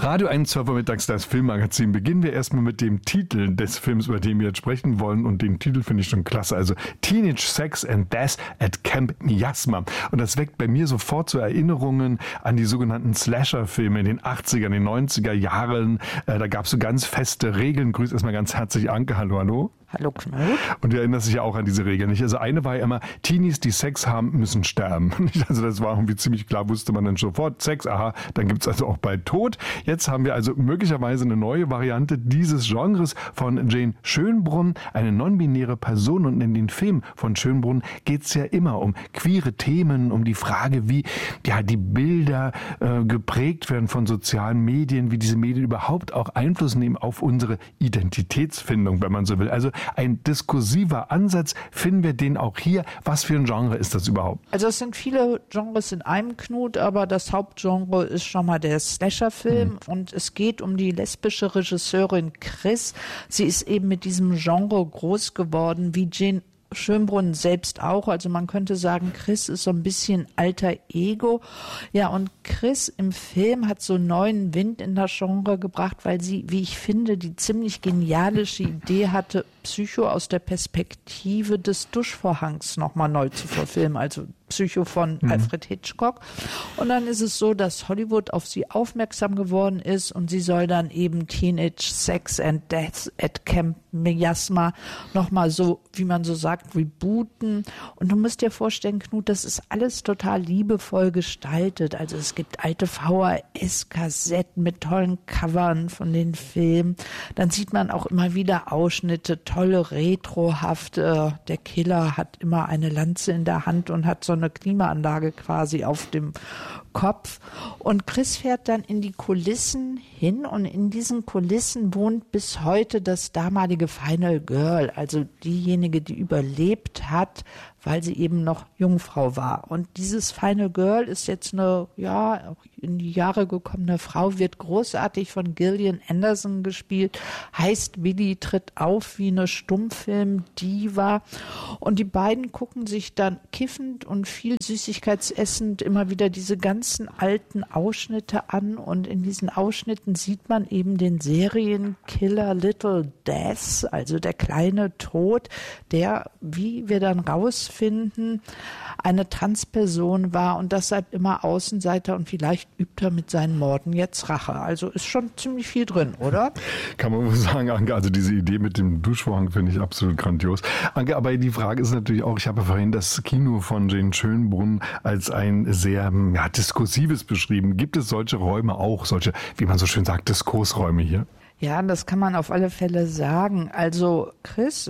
Radio 1 Mittags, das Filmmagazin. Beginnen wir erstmal mit dem Titel des Films, über den wir jetzt sprechen wollen. Und den Titel finde ich schon klasse. Also Teenage Sex and Death at Camp Miasma. Und das weckt bei mir sofort so Erinnerungen an die sogenannten Slasher-Filme in den 80er, den 90er Jahren. Da gab es so ganz feste Regeln. Grüß erstmal ganz herzlich Anke. Hallo, hallo. Hallo Knut. Und du erinnerst dich ja auch an diese Regeln, nicht? Also eine war ja immer, Teenies, die Sex haben, müssen sterben. Also das war irgendwie ziemlich klar, wusste man dann sofort, Sex, aha, dann gibt's also auch bald Tod. Jetzt haben wir also möglicherweise eine neue Variante dieses Genres von Jane Schönbrunn, eine non-binäre Person. Und in den Filmen von Schönbrunn geht's ja immer um queere Themen, um die Frage, wie ja die Bilder geprägt werden von sozialen Medien, wie diese Medien überhaupt auch Einfluss nehmen auf unsere Identitätsfindung, wenn man so will. Also ein diskursiver Ansatz, finden wir den auch hier. Was für ein Genre ist das überhaupt? Also es sind viele Genres in einem, Knut, aber das Hauptgenre ist schon mal der Slasher-Film und es geht um die lesbische Regisseurin Chris. Sie ist eben mit diesem Genre groß geworden, wie Jane Schönbrunn selbst auch. Also man könnte sagen, Chris ist so ein bisschen alter Ego. Ja, und Chris im Film hat so neuen Wind in das Genre gebracht, weil sie, wie ich finde, die ziemlich genialische Idee hatte, Psycho aus der Perspektive des Duschvorhangs nochmal neu zu verfilmen. Also Psycho von Alfred Hitchcock. Und dann ist es so, dass Hollywood auf sie aufmerksam geworden ist und sie soll dann eben Teenage Sex and Death at Camp Miasma nochmal so, wie man so sagt, rebooten. Und du musst dir vorstellen, Knut, das ist alles total liebevoll gestaltet. Also es gibt alte VHS-Kassetten mit tollen Covern von den Filmen. Dann sieht man auch immer wieder Ausschnitte, tolle Retrohafte. Der Killer hat immer eine Lanze in der Hand und hat so eine Klimaanlage quasi auf dem Kopf. Und Chris fährt dann in die Kulissen hin und in diesen Kulissen wohnt bis heute das damalige Final Girl, also diejenige, die überlebt hat, weil sie eben noch Jungfrau war. Und dieses Final Girl ist jetzt eine, ja, in die Jahre gekommene Frau, wird großartig von Gillian Anderson gespielt, heißt Willi tritt auf wie eine Stummfilm-Diva. Und die beiden gucken sich dann kiffend und viel süßigkeitsessend immer wieder diese ganzen alten Ausschnitte an. Und in diesen Ausschnitten sieht man eben den Serienkiller Little Death, also der kleine Tod, der, wie wir dann rausfinden, eine Transperson war und deshalb immer Außenseiter und vielleicht übt er mit seinen Morden jetzt Rache. Also ist schon ziemlich viel drin, oder? Kann man wohl sagen, Anke, also diese Idee mit dem Duschvorhang finde ich absolut grandios. Anke, aber die Frage ist natürlich auch, ich habe vorhin das Kino von Jane Schönbrunn als ein sehr diskursives beschrieben. Gibt es solche Räume auch, solche, wie man so schön sagt, Diskursräume hier? Ja, das kann man auf alle Fälle sagen. Also Chris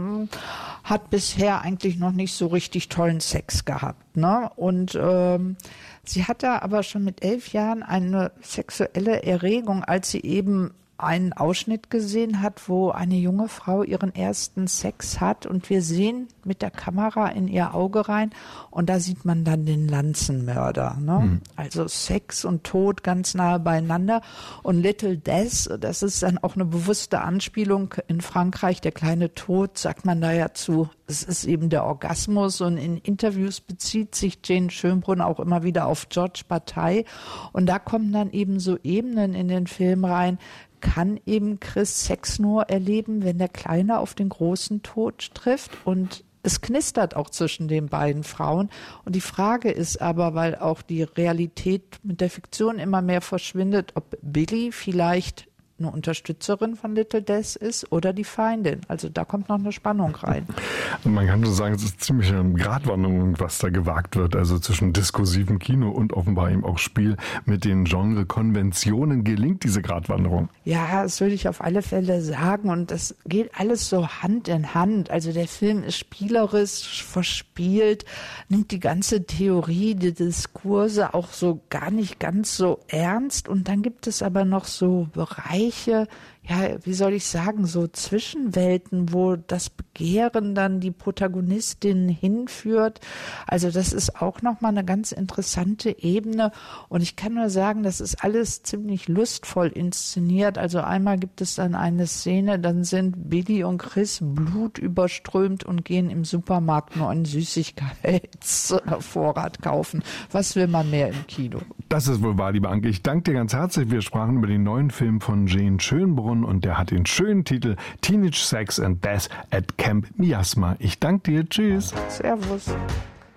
hat bisher eigentlich noch nicht so richtig tollen Sex gehabt, ne? Und sie hatte aber schon mit 11 Jahren eine sexuelle Erregung, als sie eben einen Ausschnitt gesehen hat, wo eine junge Frau ihren ersten Sex hat und wir sehen mit der Kamera in ihr Auge rein und da sieht man dann den Lanzenmörder, ne? Also Sex und Tod ganz nahe beieinander und Little Death, das ist dann auch eine bewusste Anspielung in Frankreich, der kleine Tod, sagt man da ja zu, es ist eben der Orgasmus und in Interviews bezieht sich Jane Schönbrunn auch immer wieder auf George Bataille und da kommen dann eben so Ebenen in den Film rein, kann eben Chris Sex nur erleben, wenn der Kleine auf den großen Tod trifft und es knistert auch zwischen den beiden Frauen. Und die Frage ist aber, weil auch die Realität mit der Fiktion immer mehr verschwindet, ob Billy vielleicht eine Unterstützerin von Little Death ist oder die Feindin. Also da kommt noch eine Spannung rein. Und man kann so sagen, es ist ziemlich eine Gratwanderung, was da gewagt wird, also zwischen diskursivem Kino und offenbar eben auch Spiel mit den Genre-Konventionen. Gelingt diese Gratwanderung? Ja, das würde ich auf alle Fälle sagen und das geht alles so Hand in Hand. Also der Film ist spielerisch verspielt, nimmt die ganze Theorie, die Diskurse auch so gar nicht ganz so ernst und dann gibt es aber noch so Bereiche, ja, wie soll ich sagen, so Zwischenwelten, wo das Begehren dann die Protagonistin hinführt. Also das ist auch nochmal eine ganz interessante Ebene. Und ich kann nur sagen, das ist alles ziemlich lustvoll inszeniert. Also einmal gibt es dann eine Szene, dann sind Billy und Chris blutüberströmt und gehen im Supermarkt nur einen Süßigkeitsvorrat kaufen. Was will man mehr im Kino? Das ist wohl wahr, liebe Anke. Ich danke dir ganz herzlich. Wir sprachen über den neuen Film von Jane Schönbrunn und der hat den schönen Titel Teenage Sex and Death at Camp Miasma. Ich danke dir. Tschüss. Servus.